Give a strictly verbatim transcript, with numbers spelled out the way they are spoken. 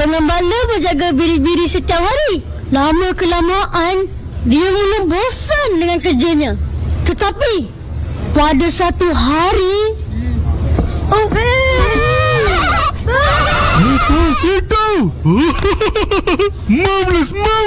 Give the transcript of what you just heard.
Jangan bala berjaga biri-biri setiap hari. Lama-kelamaan, dia mula bosan dengan kerjanya. Tetapi, pada satu hari... Oh, Situ, situ. Marvelous, marvelous.